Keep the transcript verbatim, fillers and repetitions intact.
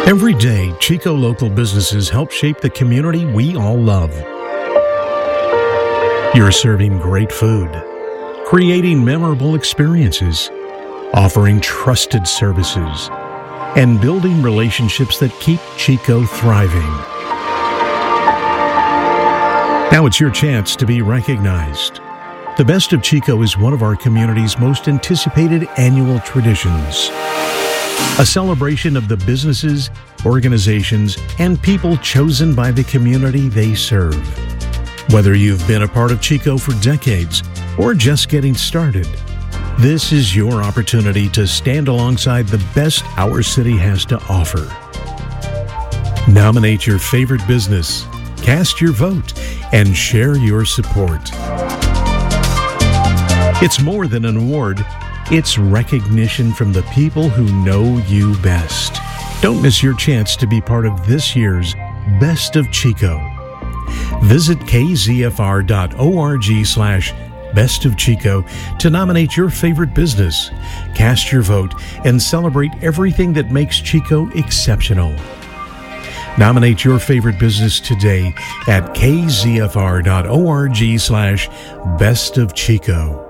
Every day, Chico local businesses help shape the community we all love. You're serving great food, creating memorable experiences, offering trusted services, and building relationships that keep Chico thriving. Now it's your chance to be recognized. The Best of Chico is one of our community's most anticipated annual traditions. A celebration of the businesses, organizations, and people chosen by the community they serve. Whether you've been a part of Chico for decades or just getting started, this is your opportunity to stand alongside the best our city has to offer. Nominate your favorite business, cast your vote, and share your support. It's more than an award. It's recognition from the people who know you best. Don't miss your chance to be part of this year's Best of Chico. Visit kzfr.org slash Best of Chico to nominate your favorite business, cast your vote, and celebrate everything that makes Chico exceptional. Nominate your favorite business today at kzfr.org slash Best of Chico.